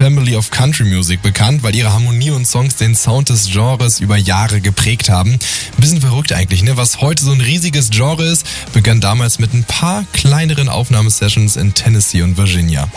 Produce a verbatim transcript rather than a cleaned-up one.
Family of Country Music bekannt, weil ihre Harmonie und Songs den Sound des Genres über Jahre geprägt haben. Ein bisschen verrückt eigentlich, ne? Was heute so ein riesiges Genre ist, begann damals mit ein paar kleineren Aufnahmesessions in Tennessee und Virginia.